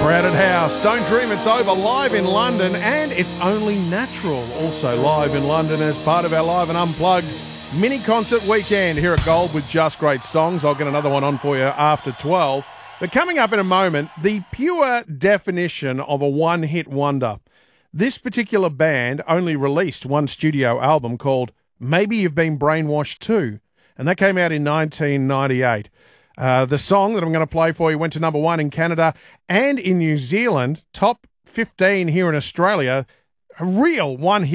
Crowded House, Don't Dream It's Over, live in London, and It's Only Natural, also live in London as part of our Live and Unplugged mini concert weekend here at Gold with just great songs. I'll get another one on for you after 12. But coming up in a moment, the pure definition of a one-hit wonder. This particular band only released one studio album called Maybe You've Been Brainwashed Too, and that came out in 1998. The song that I'm going to play for you went to number 1 in Canada and in New Zealand, top 15 here in Australia. A real one-hit